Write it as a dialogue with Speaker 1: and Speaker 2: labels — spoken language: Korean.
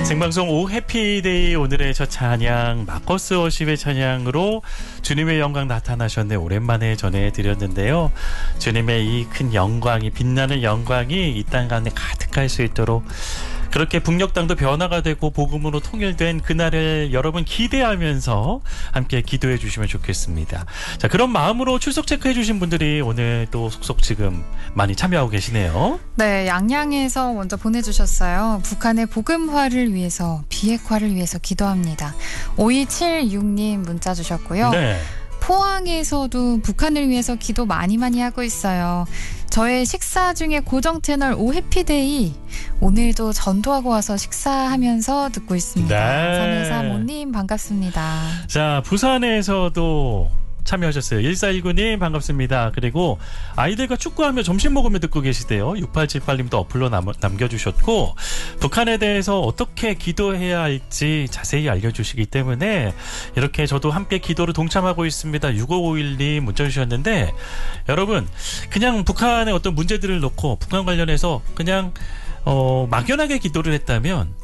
Speaker 1: 생방송 오 해피데이 오늘의 첫 찬양 마커스 워십의 찬양으로 주님의 영광 나타나셨네 오랜만에 전해드렸는데요. 주님의 이 큰 영광이 빛나는 영광이 이 땅 가운데 가득할 수 있도록 그렇게 북녘 땅도 변화가 되고 복음으로 통일된 그날을 여러분 기대하면서 함께 기도해 주시면 좋겠습니다. 자, 그런 마음으로 출석 체크해 주신 분들이 오늘 또 속속 지금 많이 참여하고 계시네요.
Speaker 2: 네, 양양에서 먼저 보내주셨어요. 북한의 복음화를 위해서, 비핵화를 위해서 기도합니다. 5276님 문자 주셨고요.
Speaker 1: 네.
Speaker 2: 포항에서도 북한을 위해서 기도 많이 하고 있어요. 저의 식사 중에 고정 채널 오 해피데이 오늘도 전도하고 와서 식사하면서 듣고 있습니다.
Speaker 1: 네.
Speaker 2: 3135님 반갑습니다.
Speaker 1: 자, 부산에서도 참여하셨어요. 1419님 반갑습니다. 그리고 아이들과 축구하며 점심 먹으며 듣고 계시대요. 6878님도 어플로 남겨주셨고 북한에 대해서 어떻게 기도해야 할지 자세히 알려주시기 때문에 이렇게 저도 함께 기도를 동참하고 있습니다. 6551님 문자 주셨는데 여러분 그냥 북한의 어떤 문제들을 놓고 북한 관련해서 그냥 막연하게 기도를 했다면